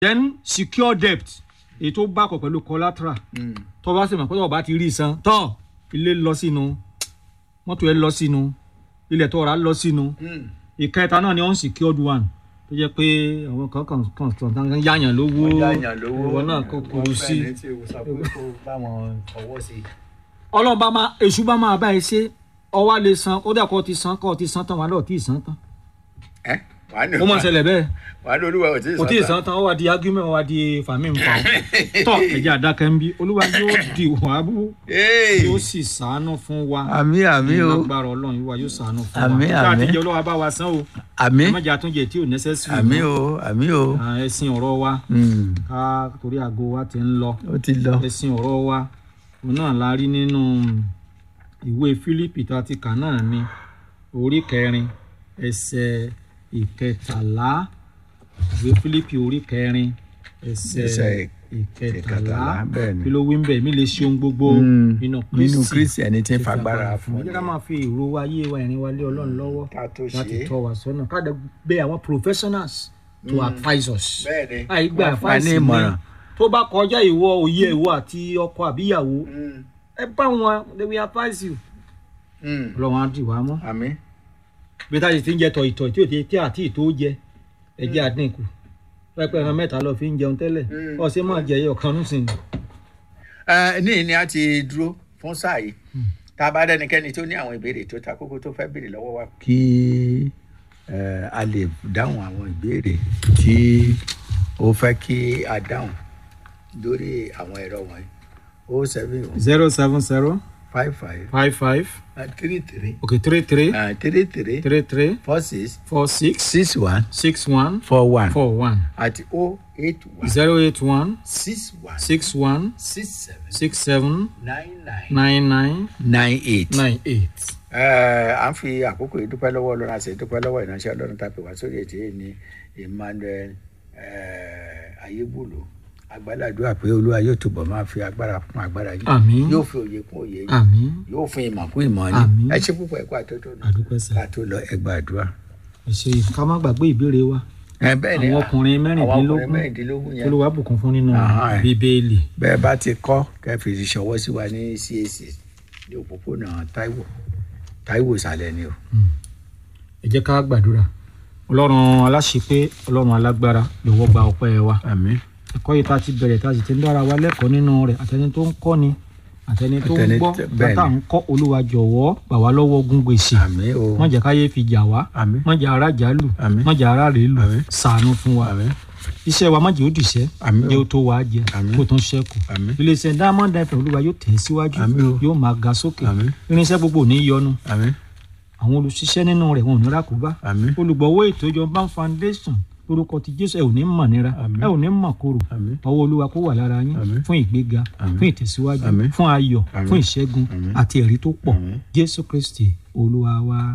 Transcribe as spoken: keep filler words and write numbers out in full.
then secure debt èyí tó bá kọ pẹ̀lú collateral tó bá sì mọ̀ pé tó bá ti rí san tó ilé lọ sínú mọ́tò ẹ lọ sínú ilẹ̀ tó rà lọ sínú ìkẹta náà ni unsecured one tó jẹ́ pé àwọn kan kan kan kan yáyàn lówó ìwọ náà kò kúrú sí ọlọ́run bá máa èṣù bá máa bá ẹ ṣe ọwá lè san ó dà kó ti san kó ti san tán wà lọ́ọ̀ tí ì san tán ó mọ̀ ṣẹlẹ̀ bẹ́ẹ̀ wà ní olúwa ò tí ì san tán ó wà di argument ó wà di fàmí nfa tọ́ ẹ̀jẹ̀ àdákẹ́ ń bí olúwa yóò di wàhábù yóò sì ṣàánú fún wa àmín àmín o lágbára ọlọ́run yóò wá yóò ṣàánú fún wa àmín àmín káàtì jẹ́ olúwa bá wa san o àmín ẹ má jẹ́ àtúnjẹ tí ò necessary àmín o àmín o ẹ̀sìn ọ̀rọ̀ wa ká torí àgọ́ wa ti ń lọ ó ti lọ ẹ̀sìn ọ̀rọ̀ wa òun náà la rí nínú ìwé Fílípì tá a ti kà náà ni orí kẹrin ẹsẹ̀ ìkẹtàlá ìwé Fílípì orí kẹrin ẹsẹ̀ ìkẹtàlá kí ló wí ń bẹ̀ mí lè ṣe ohun gbogbo nínú Kristi ẹni tí ń fagbára fún mi. ẹ jẹ́ ká máa fi ìró wa ayé wa ìrìn wa lé Ọlọ́run lọ́wọ́ láti tọ́ wa sọ́nà ká dẹ̀ bẹ̀ àwọn professionals to advise us. àìgbà advice mi tó bá kọjá ìwọ òye ìwọ àti ọkọ àbíyàwó ẹ bá wọn they will advise you. Ọlọ́run á dì wá mọ́. àmín. bí táyì ti ń jẹ tọ̀ ìtọ̀ tí ò tí àti ìtò jẹ ẹ̀jẹ̀ àdínkù pẹ́pẹ́ ẹran mẹ́ta lọ fi ń jẹun tẹ́lẹ̀ ọ̀sẹ̀ máa jẹ ọ̀kan nísìnyí. ní ní a ti dúró fún sáà yìí tá a bá dẹnikẹ́ni tó ní àwọn ìbéèrè tó ta kókó tó fẹ́ béèrè lọ́wọ́ wa. kí a lè dáhùn àwọn ìbéèrè tí ó fẹ́ kí a dáhùn lórí àwọn ẹ̀rọ wọ̀nyí o seven zero seven zero five five five five three three okay three three uh, three three three three four six four six six one six one four one four one àti o eight one zero eight one six one six one six seven six seven nine nine nine nine nine eight. nine eight. à ń fi àkókò yìí dúpẹ́ lọ́wọ́ Ọlọ́run àti ìdúpẹ́ lọ́wọ́ ìránṣẹ́ Ọlọ́run tá a pè wá sórí ètò yìí ní Emmanuel Ayébùlú agbáládùá pé Olúwa yóò túbọ̀ máa fi agbára kún agbára yìí àmín yóò fi òye kún òye yìí àmín yóò fún ìmọ̀ kún ìmọ̀ yìí àmín ẹ ṣe púpọ̀ ẹ̀kọ́ àtọ́tọ́ náà àdúpẹ́ sà ká tó lọ ẹ gbàdúrà. ẹ ṣe ká má gbàgbé ìbéèrè wa ẹ bẹ́ẹ̀ ni àwọn ọkùnrin mẹ́rìndínlógún mẹ́rìndínlógún yẹn Olúwa bùkún fún nínú Bíbélì. bẹ́ẹ̀ bá ti kọ́ kẹ́ fi ṣọwọ́ sí wa ní C A C ní òpópónà Táíwò Táíwò ìsàlẹ̀ ni o. ẹ jẹ́ ká gbàdúrà. Ọlọ́run aláṣepé Ọlọ́run alágbára lọ́wọ́ gba ọpẹ́ wa. àmín. ẹ̀kọ́ yìí tá a ti bẹ̀rẹ̀ tá a sì ti ń dára wa lẹ́kọ̀ọ́ nínú rẹ̀ àtẹni tó ń kọ́ ni àtẹni tó ń gbọ́ bàtà ń kọ́ Olúwa jọ̀wọ́ gbà wá lọ́wọ́ ogun gbèsè. àmín o. má jẹ́ káyé fi jà wá. àmín. má jẹ́ ara jà lù. àmín. má jẹ́ ara rè lù. àmín. ṣàánú fún wa. àmín. iṣẹ́ wa má jẹ́ ó dìṣẹ́. àmín o. jẹ́ ó tó wàá jẹ. àmín. kó tó ń ṣẹ́kù. àmín. iléeṣẹ́ Diamond F M Olúwa yóò tẹ̀ síwájú. àmín o. yóò máa ga sókè. àmín. irinṣẹ́ gbogbo ò ní yọnu. àmín. àwọn olùṣiṣẹ́ nínú rẹ̀ wọn ò ní rákòbá. àmín. olùgbọ̀wọ́ ètò ìjọba foundation orúkọ ti Jésù ẹ ò ní mọ̀ nira ẹ ò ní mọ̀ kóró ọwọ́ Olúwa kó wà lára yín fún ìgbéga fún ìtẹ̀síwájú fún ayọ̀ fún ìṣẹ́gun àti ẹ̀rí tó pọ̀ Jésù Kristi Olúwa wa.